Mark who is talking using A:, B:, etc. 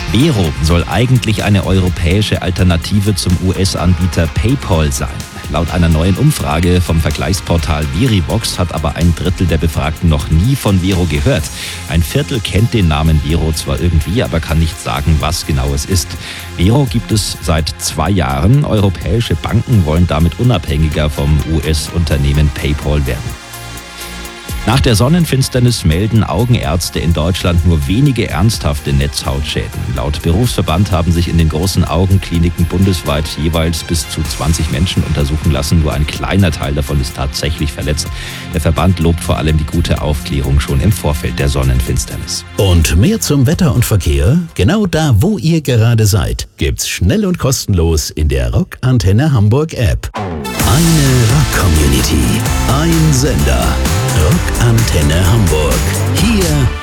A: Vero soll eigentlich eine europäische Alternative zum US-Anbieter PayPal sein. Laut einer neuen Umfrage vom Vergleichsportal Verivox hat aber 1/3 der Befragten noch nie von Vero gehört. 1/4 kennt den Namen Vero zwar irgendwie, aber kann nicht sagen, was genau es ist. Vero gibt es seit 2 Jahren. Europäische Banken wollen damit unabhängiger vom US-Unternehmen PayPal werden. Nach der Sonnenfinsternis melden Augenärzte in Deutschland nur wenige ernsthafte Netzhautschäden. Laut Berufsverband haben sich in den großen Augenkliniken bundesweit jeweils bis zu 20 Menschen untersuchen lassen. Nur ein kleiner Teil davon ist tatsächlich verletzt. Der Verband lobt vor allem die gute Aufklärung schon im Vorfeld der Sonnenfinsternis.
B: Und mehr zum Wetter und Verkehr? Genau da, wo ihr gerade seid, gibt's schnell und kostenlos in der Rock Antenne Hamburg App. Eine Rock-Community, ein Sender. Rock Antenne Hamburg. Hier